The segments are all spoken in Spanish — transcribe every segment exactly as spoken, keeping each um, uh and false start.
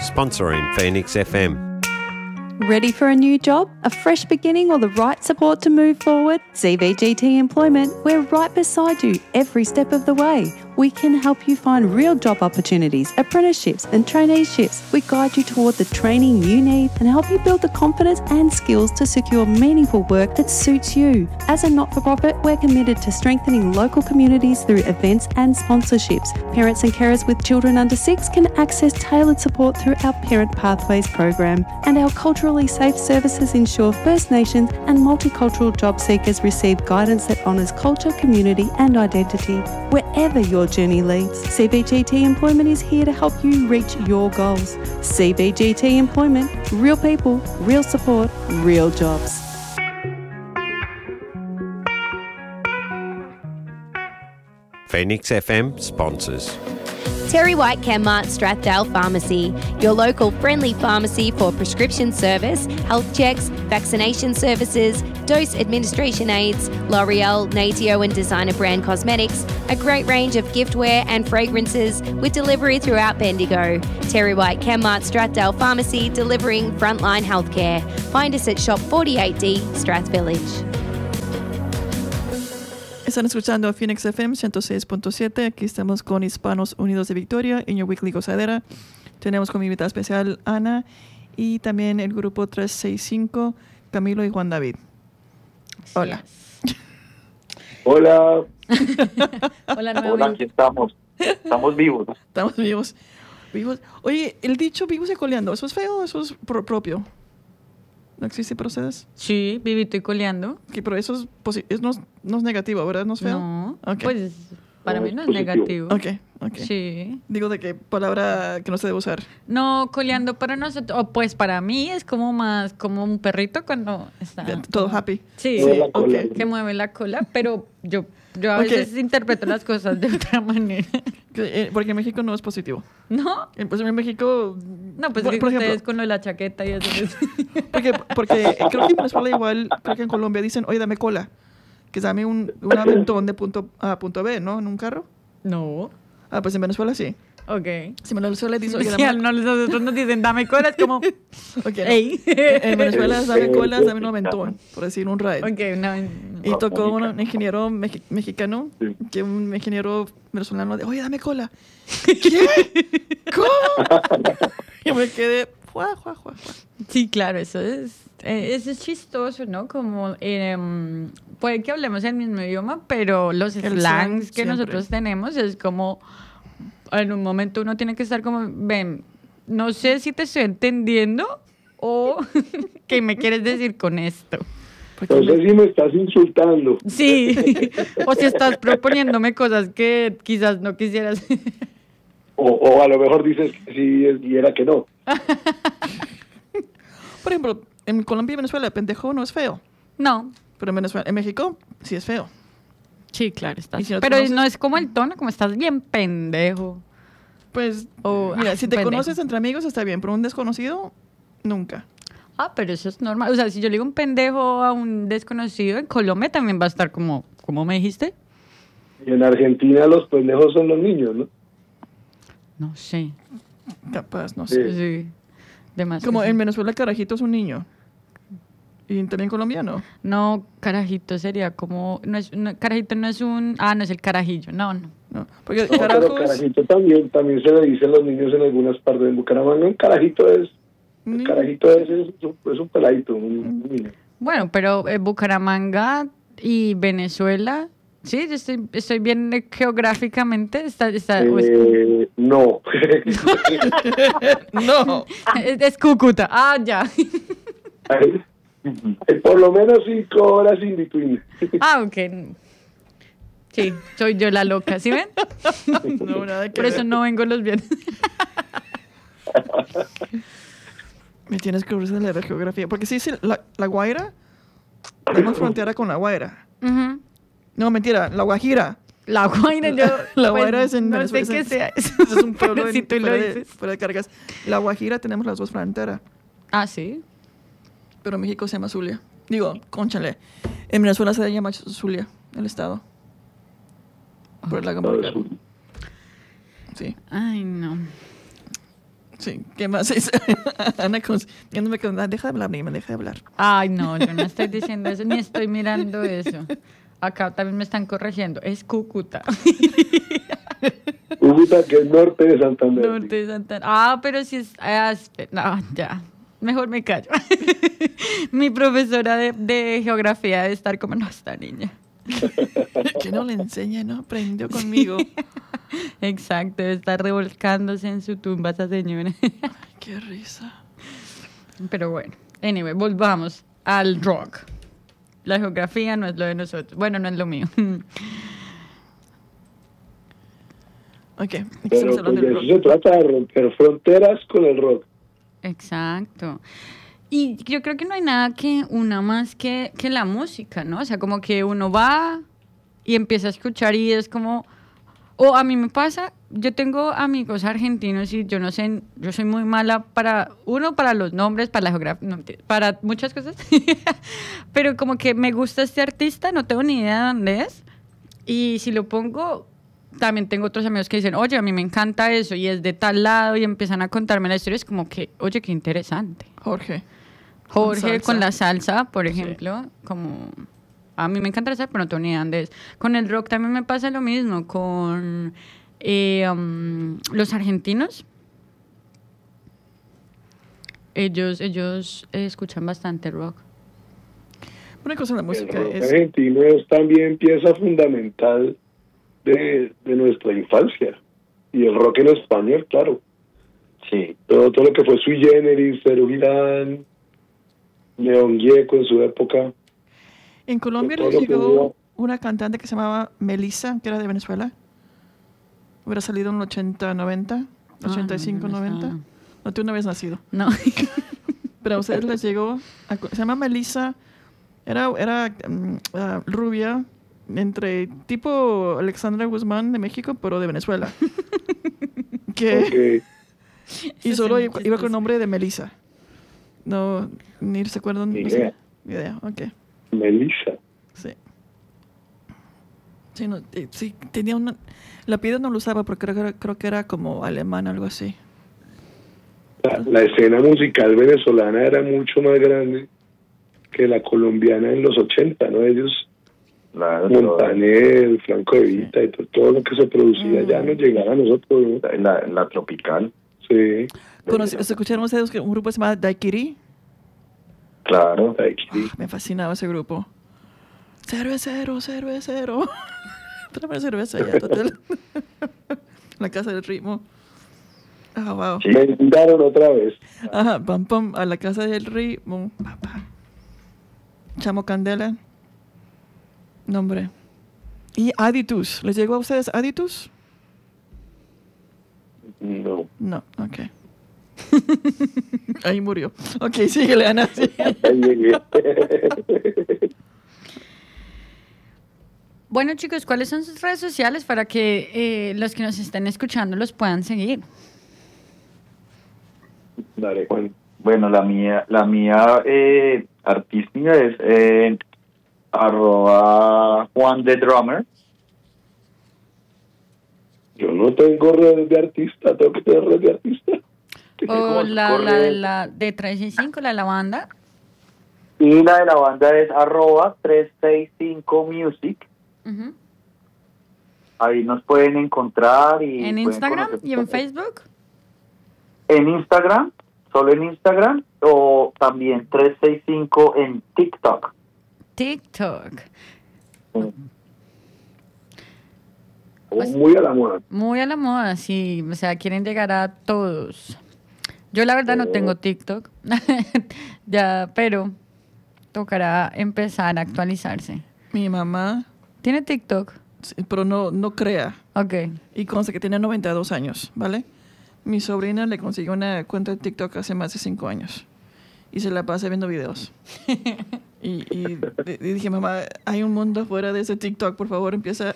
sponsoring Phoenix F M. Ready for a new job, a fresh beginning, or the right support to move forward? C V G T Employment, we're right beside you every step of the way. We can help you find real job opportunities, apprenticeships and traineeships. We guide you toward the training you need and help you build the confidence and skills to secure meaningful work that suits you. As a not-for-profit, we're committed to strengthening local communities through events and sponsorships. Parents and carers with children under six can access tailored support through our Parent Pathways program. And our culturally safe services ensure First Nations and multicultural job seekers receive guidance that honours culture, community and identity. Wherever your journey leads, C V G T Employment is here to help you reach your goals. C V G T Employment, real people, real support, real jobs. Phoenix F M sponsors. Terry White Chemmart Strathdale Pharmacy, your local friendly pharmacy for prescription service, health checks, vaccination services, dose administration aids, L'Oreal, Natio and designer brand cosmetics, a great range of giftware and fragrances with delivery throughout Bendigo. Terry White Chemmart Strathdale Pharmacy, delivering frontline healthcare. Find us at Shop forty-eight D, Strath Village. Están escuchando Phoenix F M ciento seis punto siete. Aquí estamos con Hispanos Unidos de Victoria en Your Weekly Gozadera. Tenemos como invitada especial Ana y también el grupo trescientos sesenta y cinco, Camilo y Juan David. Hola. Hola. Hola, nuevamente. Hola, aquí estamos. Estamos vivos. Estamos vivos. vivos. Oye, el dicho vivos y coleando, ¿eso es feo o eso es pro- propio? ¿No existe para ustedes? Sí, vivito y coleando. Okay, pero eso es, posi- es no, es, no es negativo, ¿verdad? ¿No es feo? No, okay. Pues para No, mí no es positivo. negativo. Ok, ok. Sí. Digo de qué palabra que no se debe usar. No, coleando para nosotros, o pues para mí es como más como un perrito cuando está... Todo happy. Sí, Mueve la cola. ok. que mueve la cola, pero yo, yo a Ok. veces interpreto las cosas de otra manera. Que, eh, porque en México no es positivo. ¿No? Eh, Pues en México... No, pues por, que por ustedes ejemplo, con lo de la chaqueta y eso. porque, porque creo que en Venezuela igual, creo que en Colombia dicen, oye, dame cola. Que es dame un, un aventón de punto A a punto B, ¿no? En un carro. No. Ah, pues en Venezuela sí. Ok. Si en Venezuela dice, oye, Sí, dame... no, nosotros nos dicen dame cola, es como... Okay, no. Ey. En Venezuela es dame Eh, cola, eh, dame un aventón, por decir un ride. Ok, no. Y tocó un ingeniero mex- mexicano, Sí. que un ingeniero venezolano de, oye, dame cola. ¿Qué? ¿Cómo? Yo me quedé, juá, juá, juá, juá. Sí, claro, eso es, eh, eso es chistoso, ¿no? Como, eh, puede que hablemos el mismo idioma, pero los El slangs slang que siempre. nosotros tenemos es como, en un momento uno tiene que estar como, ven, no sé si te estoy entendiendo o qué me quieres decir con esto. Porque No sé si me estás insultando. Sí, o si estás proponiéndome cosas que quizás no quisieras. O, o a lo mejor dices que sí y era que no. Por ejemplo, en Colombia y Venezuela, pendejo no es feo. No. Pero en Venezuela, en México, sí es feo. Sí, claro, estás. Y si no te Pero conoces- no es como el tono, como estás bien pendejo. Pues, O, mira, ah, si te pendejo. conoces entre amigos está bien, pero un desconocido, nunca. Ah, pero eso es normal. O sea, si yo le digo un pendejo a un desconocido, en Colombia también va a estar como, ¿cómo me dijiste? Y en Argentina los pendejos son los niños, ¿no? No sé. Capaz, no sé. Sí. Sí. Demasiado. Como en Venezuela, carajito es un niño. Y también colombiano. No, carajito sería como... No es, no, carajito no es un... Ah, no es el carajillo. No, no. No, porque No, pero carajos... carajito también, también se le dice a los niños en algunas partes de Bucaramanga. Un carajito es, Ni- el carajito es, es, un- es un peladito, un, un niño. Bueno, pero eh, Bucaramanga y Venezuela... Sí, yo estoy, estoy bien eh, geográficamente. Está, está, o es, Eh, no. No. es- es Cúcuta. Ah, ya. Hay, hay por lo menos cinco horas in between. Ah, ok. Sí, soy yo la loca. ¿Sí ven? No, nada que Por eso ver. no vengo los viernes. Me tienes que de la geografía. Porque sí, sí, la, la Guaira, tenemos frontera con la Guaira. Ujú. No, mentira, la Guajira. La Guaira, yo... La pues, Guaira es en no Venezuela. sé qué es- sea eso. Es un pueblo pero en, si tú lo fuera, de, dices. fuera de cargas. La Guajira tenemos las dos fronteras. Ah, ¿sí? Pero en México se llama Zulia. Digo, cónchale. En Venezuela se llama Zulia, el estado. Por el lago Maracaibo. Sí. Ay, no. Sí, ¿qué más es? Ana, viéndome con... Deja de hablar, Nima, deja de hablar. Ay, no, yo no estoy diciendo eso, ni estoy mirando eso. Acá también me están corrigiendo. Es Cúcuta. Cúcuta, que es norte de Santander. Norte de Santander. Ah, pero si es... ah, no, ya. Mejor me callo. Mi profesora de, de geografía debe estar como, no, esta niña. Que no le enseña, ¿no? Aprendió conmigo. Exacto, debe estar revolcándose en su tumba esa señora. Ay, qué risa. Pero bueno, anyway, volvamos al rock. La geografía no es lo de nosotros. Bueno, no es lo mío. Ok, pero pues de eso se trata, de romper fronteras con el rock. Exacto. Y yo creo que no hay nada que una más que, que la música, ¿no? O sea, como que uno va y empieza a escuchar y es como... O a mí me pasa, yo tengo amigos argentinos y yo no sé, yo soy muy mala para, uno, para los nombres, para la geografía, no, para muchas cosas, pero como que me gusta este artista, no tengo ni idea de dónde es, y si lo pongo, también tengo otros amigos que dicen, oye, a mí me encanta eso, y es de tal lado, y empiezan a contarme la historia, es como que, oye, qué interesante. Jorge. Jorge con, con la salsa, por ejemplo, sí. Como... A mí me encanta la salsa, pero no tengo ni idea dónde es. Con el rock también me pasa lo mismo, con eh, um, los argentinos. Ellos, ellos eh, escuchan bastante rock. Una cosa en la música el rock es... argentino es también pieza fundamental de, de nuestra infancia. Y el rock en español, claro. Sí. Todo, todo lo que fue Sui Generis, Cero Girán, León Gieco en su época. En Colombia les llegó una cantante que se llamaba Melissa, que era de Venezuela. Hubiera salido en el ochenta, noventa, ochenta y cinco, noventa. No, tú no habías nacido. No. Pero a ustedes les llegó, a, se llama Melissa, era, era um, uh, rubia, entre tipo Alexandra Guzmán de México, pero de Venezuela. Que, okay. Y solo iba, iba con el nombre de Melissa. No, ni se acuerdan. Ni no idea. sé. Ni idea, ok. Melissa. Sí. Sí, no, eh, sí, tenía una... La piedra no lo usaba porque creo que era, creo que era como alemán, algo así. La, la escena musical venezolana era mucho más grande que la colombiana en los ochenta, ¿no? Ellos, claro, Montaner, Franco de Vita, sí. Y todo, todo lo que se producía mm. ya nos llegaba a nosotros, ¿no? En la, en la tropical. Sí. Bueno, ¿escucharon ustedes que un grupo se llama Daiquiri? Claro, Daiquiri. Oh, me fascinaba ese grupo. Cervecero, cervecero. Tráeme cerveza ya, total. La casa del ritmo. Ah, oh, wow. Sí, me invitaron otra vez. Ajá, pam, pam, a la casa del ritmo. Papá. Chamo Candela. Nombre. Y Aditus. ¿Les llegó a ustedes Aditus? No. No, ok. Ahí murió. Ok, síguele, Ana. Sí. Bueno, chicos, ¿cuáles son sus redes sociales para que eh, los que nos estén escuchando los puedan seguir? Dale, Juan. Bueno, la mía, la mía eh, artística es eh, arroba Juan the Drummer. Yo no tengo redes de artista, tengo que tener redes de artista. O la, la de la de tres seis cinco, la de la banda. Y la de la banda es arroba trescientos sesenta y cinco music. Uh-huh. Ahí nos pueden encontrar. Y ¿En Instagram y en Facebook? En Instagram, solo en Instagram, o también trescientos sesenta y cinco en TikTok. TikTok. Sí. Pues, muy a la moda. Muy a la moda, sí. O sea, quieren llegar a todos. Yo la verdad no tengo TikTok, ya, pero tocará empezar a actualizarse. Mi mamá tiene TikTok, sí, pero no no crea. Okay. Y consta que tiene noventa y dos años, ¿vale? Mi sobrina le consiguió una cuenta de TikTok hace más de cinco años y se la pasa viendo videos. y, y, y dije, mamá, hay un mundo fuera de ese TikTok, por favor, empieza.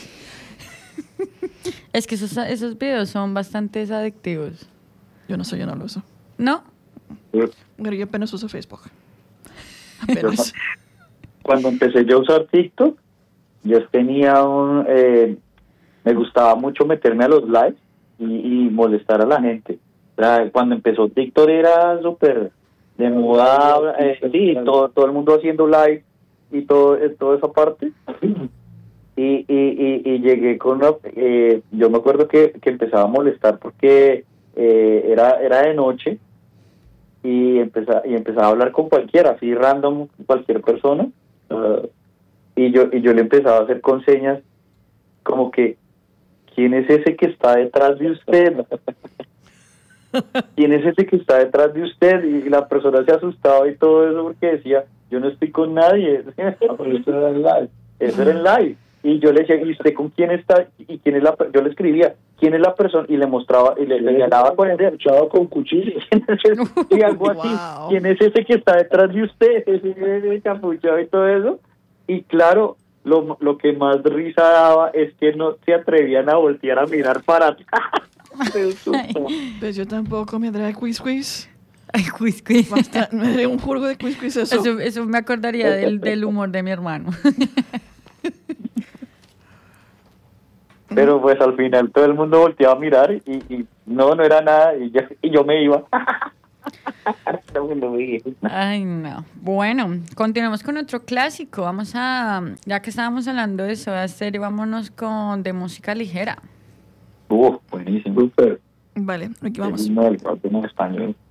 Es que esos esos videos son bastante adictivos. Yo no soy, yo no lo uso. ¿No? Pero yo apenas uso Facebook. Apenas. Cuando empecé yo a usar TikTok, yo tenía un... Eh, me gustaba mucho meterme a los lives y, y molestar a la gente. La- cuando empezó TikTok era súper de moda, eh, sí, todo, todo el mundo haciendo live y todo, eh, toda esa parte. Y, y, y, y llegué con una, eh, yo me acuerdo que, que empezaba a molestar porque eh, era, era de noche y empezaba, y empezaba a hablar con cualquiera, así random, cualquier persona. Uh, y yo y yo le empezaba a hacer con señas como que, ¿quién es ese que está detrás de usted? ¿Quién es ese que está detrás de usted? Y la persona se asustaba y todo eso porque decía, yo no estoy con nadie. Pero eso era en live. Eso era en live. Y yo le decía, ¿y usted con quién está? ¿Y quién es la per-? Yo le escribía, ¿quién es la persona? Y le mostraba, y le, le señalaba con el dedo, con cuchillo. Y algo así, Wow. ¿quién es ese que está detrás de usted? Ese capuchado y todo eso. Y claro, lo, lo que más risa daba es que no se atrevían a voltear a mirar para atrás. Pues yo tampoco me daré quiz quiz. Ay, quiz, quiz. Basta, me daré un juego de quiz quiz eso. Eso, eso me acordaría del, del humor de mi hermano. Pero pues al final todo el mundo volteaba a mirar y, y no, no era nada y, ya, y yo me iba. Todo el mundo veía. Ay, no. Bueno, continuamos con otro clásico. Vamos a, ya que estábamos hablando de eso, de serie, vámonos con de música ligera. Uh, buenísimo. Súper. Vale, aquí vamos. El himno del rock en español.